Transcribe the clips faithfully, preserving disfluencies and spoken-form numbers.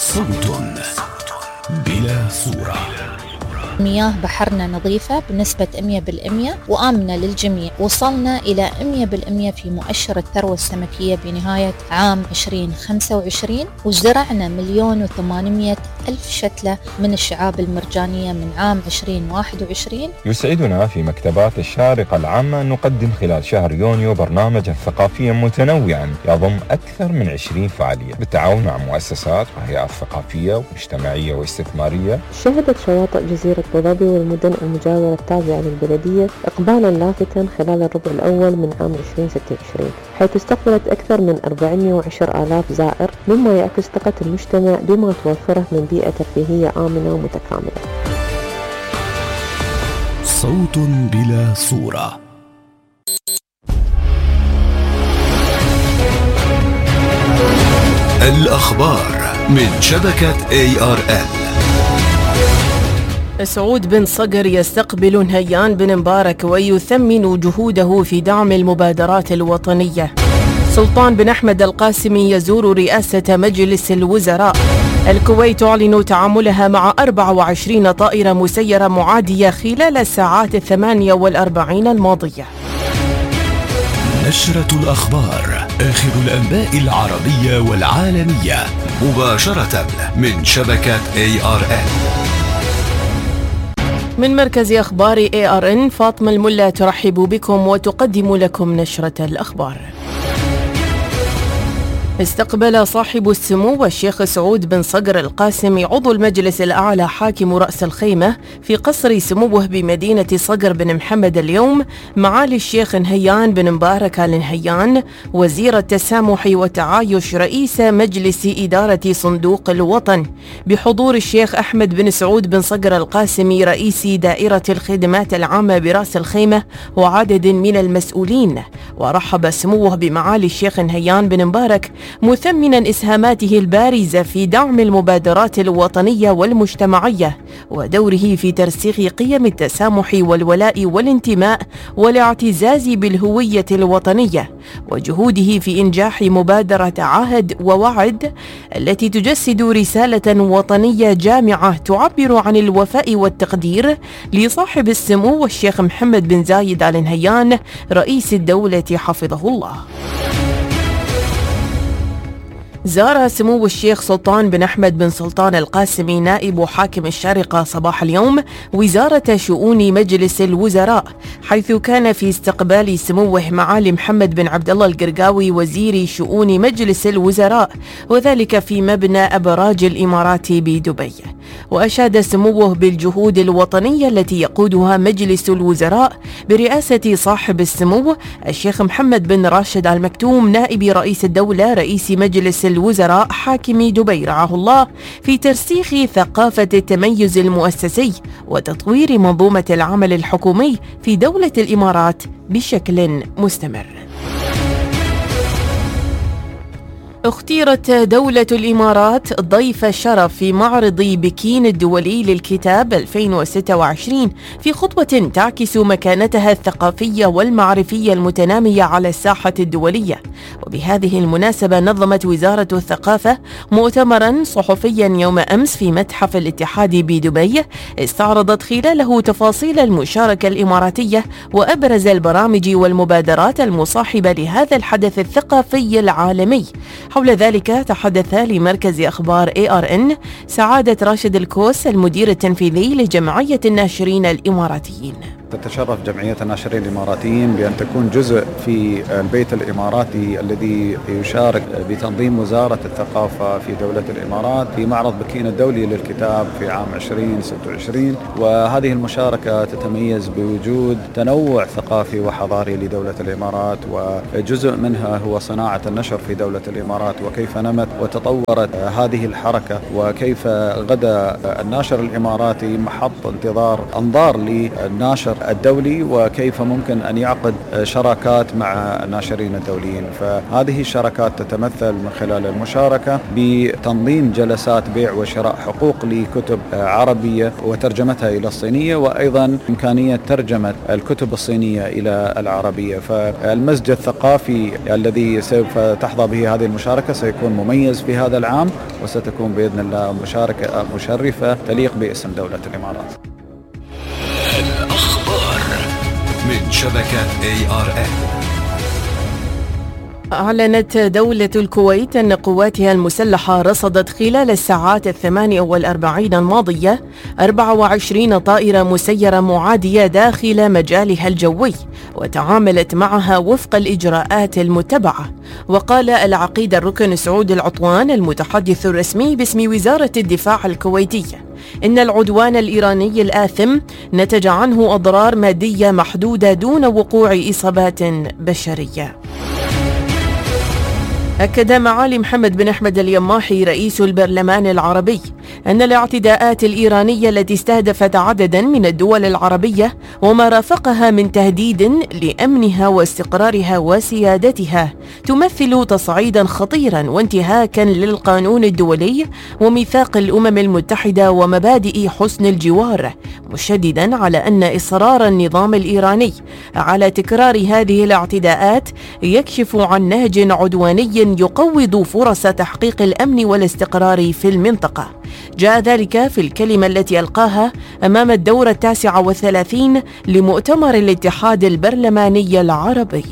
صوت بلا صورة. مياه بحرنا نظيفة بنسبة مئة بالمئة وآمنة للجميع. وصلنا إلى مئة بالمئة في مؤشر الثروة السمكية بنهاية عام عشرين خمسة وعشرين، وزرعنا مليون وثمانمائة ألف شتلة من الشعاب المرجانية من عام عشرين واحد وعشرين. يسعدنا في مكتبات الشارقة العامة أن نقدم خلال شهر يونيو برنامجا ثقافيا متنوعا يضم أكثر من عشرين فعالية بالتعاون مع مؤسسات وهيئات ثقافية ومجتمعية واستثمارية. شهدت شواطئ جزيرة أبو ظبي والمدن المجاورة التابعة للبلدية إقبالا لافتا خلال الربع الأول من عام عشرين ستة وعشرين، حيث استقبلت أكثر من أربعمائة وعشرة آلاف زائر، مما يعكس ثقة المجتمع بما توفره من بيئة ترفيهية آمنة ومتكاملة. صوت بلا صورة. الأخبار من شبكة إيه آر إل. سعود بن صقر يستقبل نهيان بن مبارك ويثمن جهوده في دعم المبادرات الوطنية. سلطان بن أحمد القاسمي يزور رئاسة مجلس الوزراء. الكويت تعلن تعاملها مع أربعة وعشرين طائرة مسيرة معادية خلال الساعات الثمانية والأربعين الماضية. نشرة الأخبار، آخر الأنباء العربية والعالمية مباشرة من شبكة إيه آر إل. من مركز أخبار إيه آر إن، فاطمة الملا ترحب بكم وتقدم لكم نشرة الأخبار. استقبل صاحب السمو الشيخ سعود بن صقر القاسمي عضو المجلس الأعلى حاكم رأس الخيمة في قصر سموه بمدينة صقر بن محمد اليوم معالي الشيخ نهيان بن مبارك آل نهيان وزير التسامح والتعايش رئيس مجلس إدارة صندوق الوطن، بحضور الشيخ أحمد بن سعود بن صقر القاسمي رئيس دائرة الخدمات العامة برأس الخيمة وعدد من المسؤولين. ورحب سموه بمعالي الشيخ نهيان بن مبارك مثمنا إسهاماته البارزة في دعم المبادرات الوطنية والمجتمعية ودوره في ترسيخ قيم التسامح والولاء والانتماء والاعتزاز بالهوية الوطنية، وجهوده في إنجاح مبادرة عهد ووعد التي تجسد رسالة وطنية جامعة تعبر عن الوفاء والتقدير لصاحب السمو الشيخ محمد بن زايد آل نهيان رئيس الدولة حفظه الله. زار سمو الشيخ سلطان بن أحمد بن سلطان القاسمي نائب حاكم الشارقة صباح اليوم وزارة شؤون مجلس الوزراء، حيث كان في استقبال سموه معالي محمد بن عبد الله القرقاوي وزير شؤون مجلس الوزراء، وذلك في مبنى أبراج الإمارات بدبي. وأشاد سموه بالجهود الوطنية التي يقودها مجلس الوزراء برئاسة صاحب السمو الشيخ محمد بن راشد آل مكتوم نائب رئيس الدولة رئيس مجلس الوزراء حاكم دبي رعاه الله، في ترسيخ ثقافة التميز المؤسسي وتطوير منظومة العمل الحكومي في دولة الإمارات بشكل مستمر. اختيرت دولة الإمارات ضيف شرف في معرض بكين الدولي للكتاب ألفين وستة وعشرين في خطوة تعكس مكانتها الثقافية والمعرفية المتنامية على الساحة الدولية. وبهذه المناسبة نظمت وزارة الثقافة مؤتمرا صحفيا يوم أمس في متحف الاتحاد بدبي، استعرضت خلاله تفاصيل المشاركة الإماراتية وأبرز البرامج والمبادرات المصاحبة لهذا الحدث الثقافي العالمي. حول ذلك تحدث لمركز أخبار إيه آر إن سعادة راشد الكوس المدير التنفيذي لجمعية الناشرين الإماراتيين. تتشرف جمعية الناشرين الإماراتيين بأن تكون جزء في البيت الإماراتي الذي يشارك بتنظيم وزارة الثقافة في دولة الإمارات في معرض بكين الدولي للكتاب في عام عشرين ستة وعشرين. وهذه المشاركة تتميز بوجود تنوع ثقافي وحضاري لدولة الإمارات، وجزء منها هو صناعة النشر في دولة الإمارات وكيف نمت وتطورت هذه الحركة، وكيف غدا الناشر الإماراتي محط انتظار أنظار للناشر الدولي وكيف ممكن أن يعقد شراكات مع الناشرين الدوليين. فهذه الشراكات تتمثل من خلال المشاركة بتنظيم جلسات بيع وشراء حقوق لكتب عربية وترجمتها إلى الصينية، وأيضا إمكانية ترجمة الكتب الصينية إلى العربية. فالمزج الثقافي الذي سوف تحظى به هذه المشاركة سيكون مميز في هذا العام، وستكون بإذن الله مشاركة مشرفة تليق باسم دولة الإمارات. الأخبار من شبكة إيه آر إن. أعلنت دولة الكويت أن قواتها المسلحة رصدت خلال الساعات الثمانية والأربعين الماضية أربعة وعشرين طائرة مسيرة معادية داخل مجالها الجوي، وتعاملت معها وفق الإجراءات المتبعة. وقال العقيد الركن سعود العطوان المتحدث الرسمي باسم وزارة الدفاع الكويتية إن العدوان الإيراني الآثم نتج عنه أضرار مادية محدودة دون وقوع إصابات بشرية. أكد معالي محمد بن أحمد اليماحي رئيس البرلمان العربي أن الاعتداءات الإيرانية التي استهدفت عددا من الدول العربية وما رافقها من تهديد لأمنها واستقرارها وسيادتها تمثل تصعيدا خطيرا وانتهاكا للقانون الدولي وميثاق الأمم المتحدة ومبادئ حسن الجوار، مشددا على أن إصرار النظام الإيراني على تكرار هذه الاعتداءات يكشف عن نهج عدواني يقوض فرص تحقيق الأمن والاستقرار في المنطقة. جاء ذلك في الكلمة التي ألقاها أمام الدورة التاسعة والثلاثين لمؤتمر الاتحاد البرلماني العربي.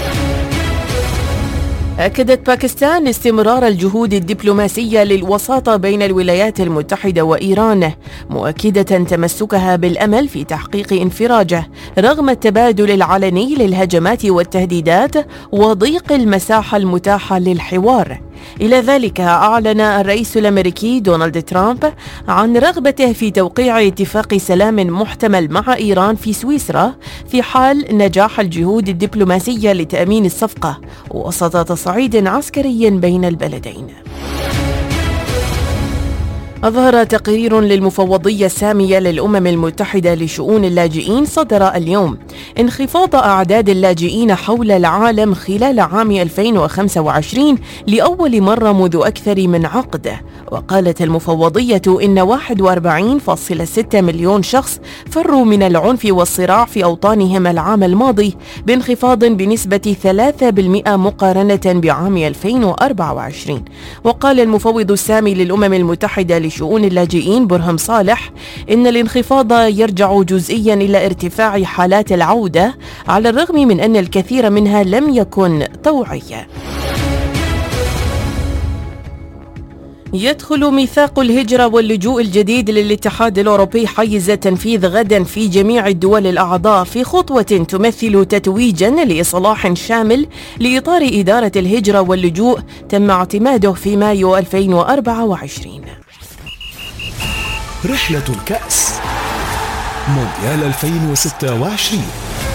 أكدت باكستان استمرار الجهود الدبلوماسية للوساطة بين الولايات المتحدة وإيران، مؤكدة تمسكها بالأمل في تحقيق انفراجه رغم التبادل العلني للهجمات والتهديدات وضيق المساحة المتاحة للحوار. إلى ذلك أعلن الرئيس الأمريكي دونالد ترامب عن رغبته في توقيع اتفاق سلام محتمل مع إيران في سويسرا في حال نجاح الجهود الدبلوماسية لتأمين الصفقة وسط تصعيد عسكري بين البلدين. أظهر تقرير للمفوضية السامية للأمم المتحدة لشؤون اللاجئين صدر اليوم انخفاض أعداد اللاجئين حول العالم خلال عام ألفين وخمسة وعشرين لأول مرة منذ أكثر من عقد. وقالت المفوضية إن واحد وأربعين فاصلة ستة مليون شخص فروا من العنف والصراع في أوطانهم العام الماضي بانخفاض بنسبة ثلاثة بالمئة مقارنة بعام ألفين وأربعة وعشرين. وقال المفوض السامي للأمم المتحدة شؤون اللاجئين برهم صالح إن الانخفاض يرجع جزئيا إلى ارتفاع حالات العودة على الرغم من أن الكثير منها لم يكن طوعية. يدخل ميثاق الهجرة واللجوء الجديد للاتحاد الأوروبي حيز التنفيذ غدا في جميع الدول الأعضاء في خطوة تمثل تتويجا لإصلاح شامل لإطار إدارة الهجرة واللجوء تم اعتماده في مايو ألفين وأربعة وعشرين. رحلة الكأس مونديال ألفين وستة وعشرين.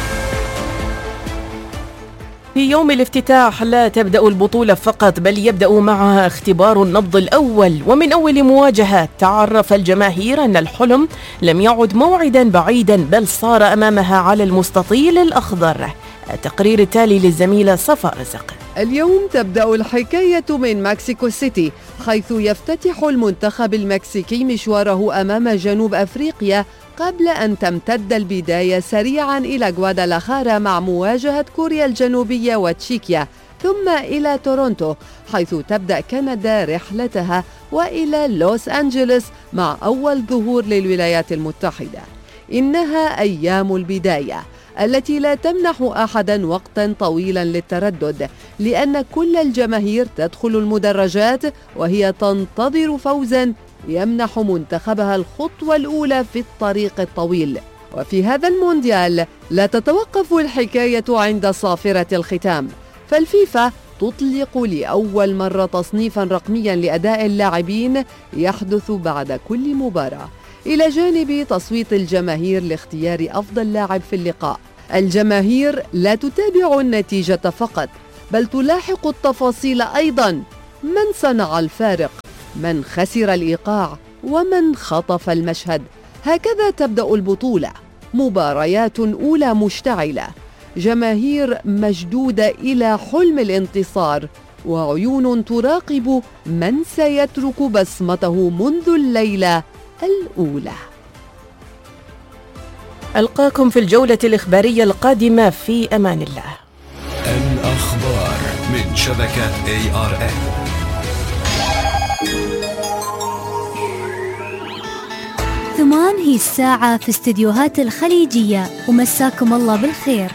في يوم الافتتاح لا تبدأ البطولة فقط بل يبدأ معها اختبار النبض الأول، ومن أول مواجهة تعرف الجماهير أن الحلم لم يعد موعدا بعيدا بل صار أمامها على المستطيل الأخضر. التقرير التالي للزميلة صفاء رزق. اليوم تبدأ الحكاية من مكسيكو سيتي، حيث يفتتح المنتخب المكسيكي مشواره أمام جنوب أفريقيا قبل أن تمتد البداية سريعا إلى غوادالاخارا مع مواجهة كوريا الجنوبية وتشيكيا، ثم إلى تورونتو حيث تبدأ كندا رحلتها، وإلى لوس أنجلوس مع أول ظهور للولايات المتحدة. إنها أيام البداية التي لا تمنح أحدا وقتا طويلا للتردد، لأن كل الجماهير تدخل المدرجات وهي تنتظر فوزا يمنح منتخبها الخطوة الأولى في الطريق الطويل. وفي هذا المونديال لا تتوقف الحكاية عند صافرة الختام، فالفيفا تطلق لأول مرة تصنيفا رقميا لأداء اللاعبين يحدث بعد كل مباراة، إلى جانب تصويت الجماهير لاختيار أفضل لاعب في اللقاء. الجماهير لا تتابع النتيجة فقط بل تلاحق التفاصيل أيضا، من صنع الفارق، من خسر الإيقاع، ومن خطف المشهد. هكذا تبدأ البطولة مباريات أولى مشتعلة، جماهير مشدودة إلى حلم الانتصار، وعيون تراقب من سيترك بصمته منذ الليلة الأولى. ألقاكم في الجولة الإخبارية القادمة في أمان الله. الأخبار من شبكة إيه آر إن. ثمان هي الساعة في استديوهات الخليجية، ومساكم الله بالخير.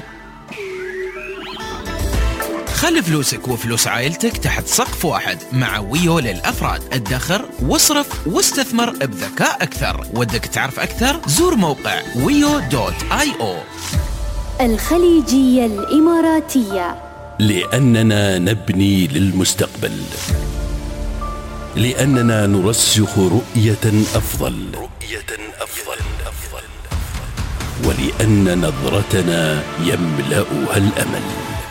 خلي فلوسك وفلوس عائلتك تحت سقف واحد مع ويو للأفراد. ادخر واصرف واستثمر بذكاء أكثر. ودك تعرف أكثر؟ زور موقع ويو دوت آي أو. الخليجية الإماراتية، لأننا نبني للمستقبل، لأننا نرسخ رؤية أفضل رؤية أفضل أفضل ولأن نظرتنا يملأها الأمل.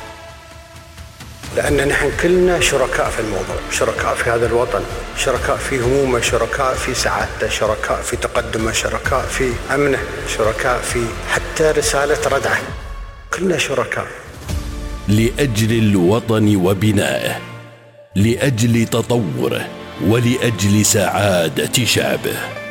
لأن نحن كلنا شركاء في الموضوع، شركاء في هذا الوطن، شركاء في همومه، شركاء في سعادته، شركاء في تقدمه، شركاء في أمنه، شركاء في حتى رسالة ردعه، كلنا شركاء. لأجل الوطن وبنائه، لأجل تطوره، ولأجل سعادة شعبه.